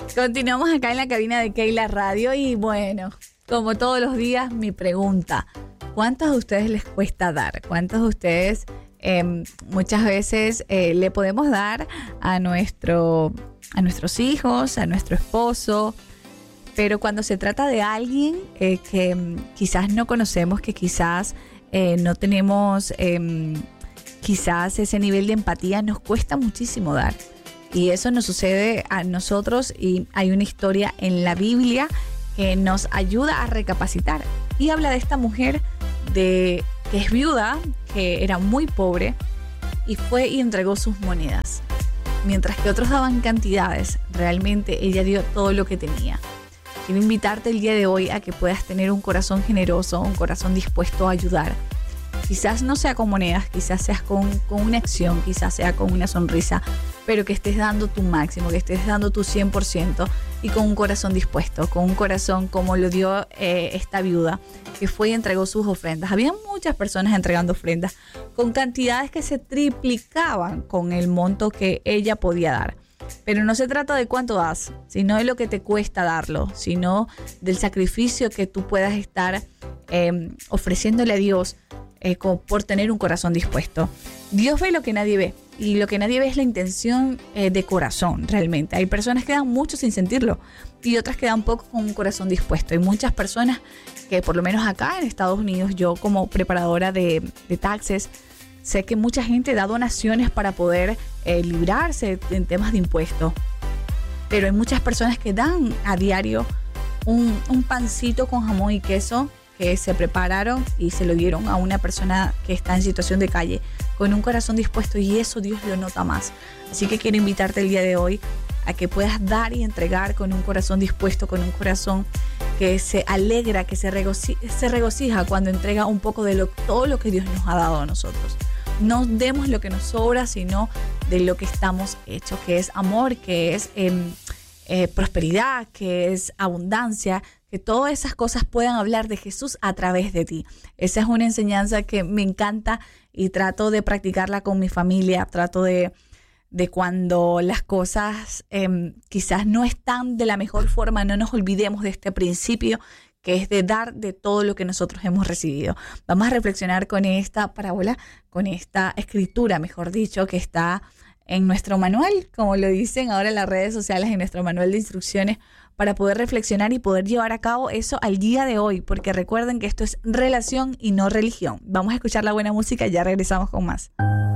Continuamos acá en la cabina de Keila Radio y bueno, como todos los días, mi pregunta, ¿cuántos de ustedes les cuesta dar? ¿Cuántos de ustedes muchas veces le podemos dar a nuestros hijos, a nuestro esposo? Pero cuando se trata de alguien que quizás no conocemos, que quizás no tenemos quizás ese nivel de empatía, nos cuesta muchísimo dar. Y eso nos sucede a nosotros y hay una historia en la Biblia que nos ayuda a recapacitar. Y habla de esta mujer que es viuda, que era muy pobre y fue y entregó sus monedas. Mientras que otros daban cantidades, realmente ella dio todo lo que tenía. Quiero invitarte el día de hoy a que puedas tener un corazón generoso, un corazón dispuesto a ayudar. Quizás no sea con monedas, quizás seas con una acción, quizás sea con una sonrisa, pero que estés dando tu máximo, que estés dando tu 100% y con un corazón dispuesto, con un corazón como lo dio esta viuda, que fue y entregó sus ofrendas. Había muchas personas entregando ofrendas con cantidades que se triplicaban con el monto que ella podía dar. Pero no se trata de cuánto das, sino de lo que te cuesta darlo, sino del sacrificio que tú puedas estar ofreciéndole a Dios por tener un corazón dispuesto. Dios ve lo que nadie ve y lo que nadie ve es la intención de corazón realmente. Hay personas que dan mucho sin sentirlo y otras que dan poco con un corazón dispuesto. Hay muchas personas que por lo menos acá en Estados Unidos, yo como preparadora de taxes, sé que mucha gente da donaciones para poder librarse en temas de impuestos. Pero hay muchas personas que dan a diario un pancito con jamón y queso que se prepararon y se lo dieron a una persona que está en situación de calle con un corazón dispuesto, y eso Dios lo nota más. Así que quiero invitarte el día de hoy a que puedas dar y entregar con un corazón dispuesto, con un corazón que se alegra, que se regocija cuando entrega un poco de todo lo que Dios nos ha dado a nosotros. No demos lo que nos sobra, sino de lo que estamos hechos, que es amor, que es prosperidad, que es abundancia, que todas esas cosas puedan hablar de Jesús a través de ti. Esa es una enseñanza que me encanta y trato de practicarla con mi familia. Trato de cuando las cosas quizás no están de la mejor forma, no nos olvidemos de este principio que es de dar de todo lo que nosotros hemos recibido. Vamos a reflexionar con esta parábola, con esta escritura, mejor dicho, que está en nuestro manual, como lo dicen ahora en las redes sociales, en nuestro manual de instrucciones, para poder reflexionar y poder llevar a cabo eso al día de hoy, porque recuerden que esto es relación y no religión. Vamos a escuchar la buena música y ya regresamos con más.